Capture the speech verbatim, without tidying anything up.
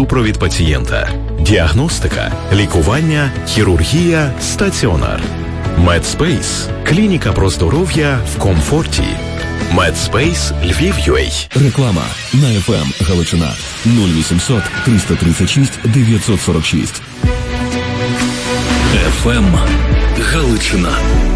супровід пацієнта, діагностика, лікування, хірургія, стаціонар. Медспейс – клініка про здоров'я в комфорті. Медспейс Львів.ua. Реклама на еф ем Галичина нуль вісімсот триста тридцять шість дев'ятсот сорок шість. еф ем Галичина.